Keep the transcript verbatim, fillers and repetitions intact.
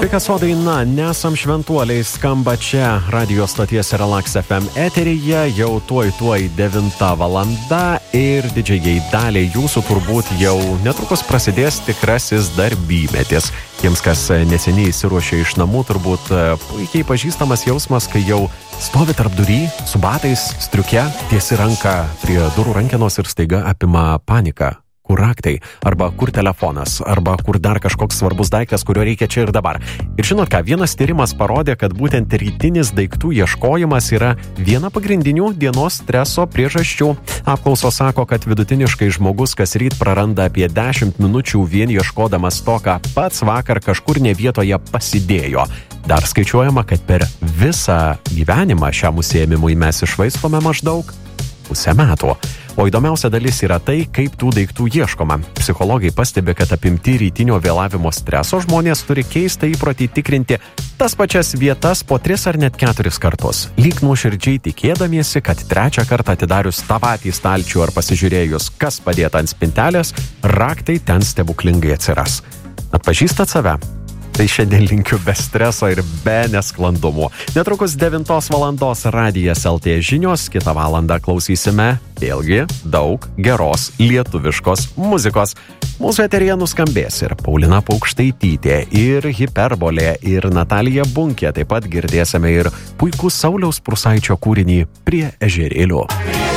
Pikaso daina Nesam šventuoliai skamba čia radio stoties Relax F M eteryje, jau tuoj tuoj devinta valanda ir didžiai daliai jūsų turbūt jau netrukus prasidės tikrasis darbymetis. Tiems, kas neseniai įsiruošė iš namų, turbūt puikiai pažįstamas jausmas, kai jau stovi tarp durį su batais, striuke, tiesi ranką prie durų rankenos ir staiga apima panika. Kur raktai, arba kur telefonas, arba kur dar kažkoks svarbus daiktas, kurio reikia čia ir dabar. Ir žinot ką, vienas tyrimas parodė, kad būtent rytinis daiktų ieškojimas yra viena pagrindinių dienos streso priežasčių. Apklausos sako, kad vidutiniškai žmogus kas ryt praranda apie dešimt minučių vien ieškodamas to, ką pats vakar kažkur ne vietoje pasidėjo. Dar skaičiuojama, kad per visą gyvenimą šiam užsiėmimui mes išvaistome maždaug pusę metų. O įdomiausia dalis yra tai, kaip tų daiktų ieškoma. Psichologai pastebi, kad apimti rytinio vėlavimo streso žmonės turi keistą įprotį tikrinti tas pačias vietas po tris ar net keturis kartus. Lyg nuoširdžiai tikėdamiesi, kad trečią kartą atidarius tą patį stalčių ar pasižiūrėjus, kas padėta ant spintelės, raktai ten stebuklingai atsiras. Atpažįstat save? Tai šiandien linkiu be streso ir be nesklandumų. Netrukus devintos valandos Radijas L T žinios, kitą valandą klausysime vėlgi daug geros lietuviškos muzikos. Mūsų eteryje nuskambės ir Paulina Paukštaitytė, ir Hiperbolė, ir Natalija Bunkė. Taip pat girdėsime ir puikų Sauliaus Prūsaičio kūrinį Prie ežerėlio.